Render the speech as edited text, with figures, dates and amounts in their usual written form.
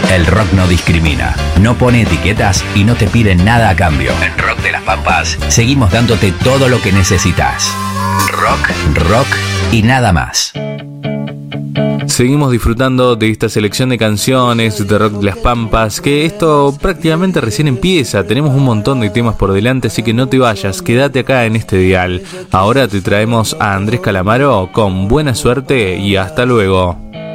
El rock no discrimina, no pone etiquetas y no te pide nada a cambio. En Rock de las Pampas seguimos dándote todo lo que necesitas. Rock y nada más. Seguimos disfrutando de esta selección de canciones de Rock de las Pampas, que esto prácticamente recién empieza. Tenemos un montón de temas por delante, así que no te vayas, quédate acá en este dial. Ahora te traemos a Andrés Calamaro con Buena Suerte y hasta luego.